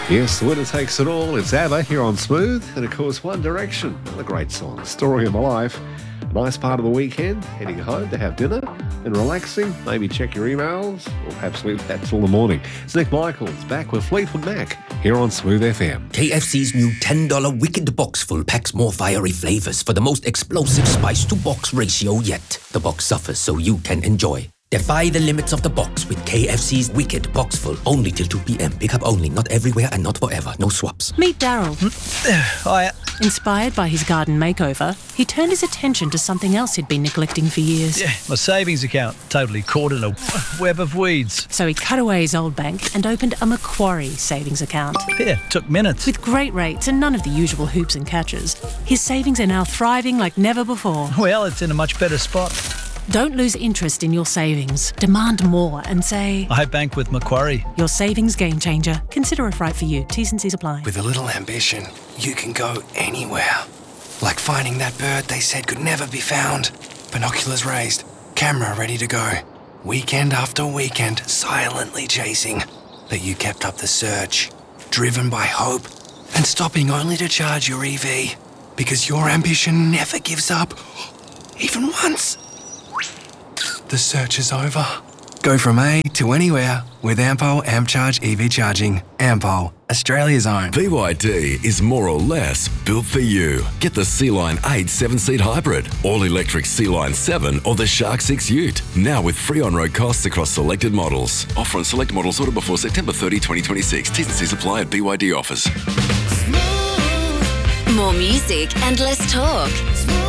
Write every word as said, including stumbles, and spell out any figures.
Yes, the winner takes it all. It's ABBA here on Smooth. And of course, One Direction, another great song. Story of my life. A nice part of the weekend, heading home to have dinner and relaxing. Maybe check your emails or perhaps leave that till the morning. It's Nick Michaels back with Fleetwood Mac here on Smooth F M. K F C's new ten dollar Wicked Box Full packs more fiery flavors for the most explosive spice to box ratio yet. The box suffers so you can enjoy. Defy the limits of the box with K F C's Wicked Box Full. Only till two p.m. Pick up only, not everywhere and not forever. No swaps. Meet Daryl. Hiya. Inspired by his garden makeover, he turned his attention to something else he'd been neglecting for years. Yeah, my savings account, totally caught in a web of weeds. So he cut away his old bank and opened a Macquarie savings account. Yeah, took minutes. With great rates and none of the usual hoops and catches, his savings are now thriving like never before. Well, it's in a much better spot. Don't lose interest in your savings. Demand more and say, I bank with Macquarie. Your savings game changer. Consider if right for you. T's and C's apply. With a little ambition, you can go anywhere. Like finding that bird they said could never be found. Binoculars raised, camera ready to go. Weekend after weekend, silently chasing. But you kept up the search, driven by hope, and stopping only to charge your E V. Because your ambition never gives up, even once. The search is over. Go from A to anywhere with Ampol AmpCharge E V charging. Ampol, Australia's own. B Y D is more or less built for you. Get the C-Line eight seven-seat hybrid, all-electric C-Line seven or the Shark six Ute. Now with free on-road costs across selected models. Offer on select models ordered before September thirtieth, twenty twenty-six. T's and C's apply at B Y D offers. More music and less talk.